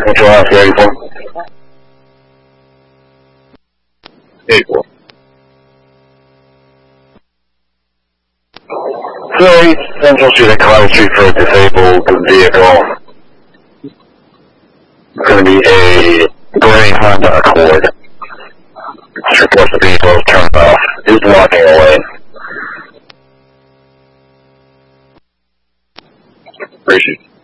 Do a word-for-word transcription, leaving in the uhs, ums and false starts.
Control Oscar eighty-four. eighty-four. three, Central Street and Cottage Street for a disabled vehicle. It's going to be a gray Honda Accord. It's reports the vehicle is turned off. Is walking away. Appreciate it.